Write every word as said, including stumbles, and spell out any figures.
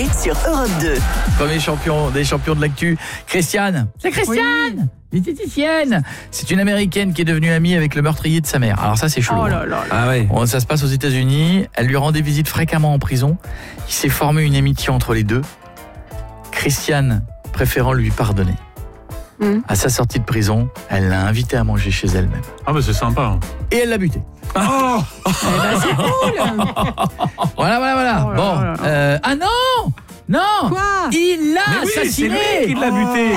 Coé sur Europe deux. Premier champion des champions de l'actu, Christiane. C'est Christiane, diététicienne. C'est une américaine qui est devenue amie avec le meurtrier de sa mère. Alors ça, c'est chelou. Oh là là là. Ah ouais. Bon, ça se passe aux États-Unis. Elle lui rendait visite fréquemment en prison. Il s'est formé une amitié entre les deux. Christiane préférant lui pardonner. Mmh. À sa sortie de prison, elle l'a invité à manger chez elle-même. Ah bah c'est sympa. Et elle l'a buté. Oh Eh ben, c'est cool. Voilà, voilà, voilà. Oh là bon. là là. Euh, ah non, non. Quoi? Il l'a Mais oui, c'est assassiné. lui qui l'a buté.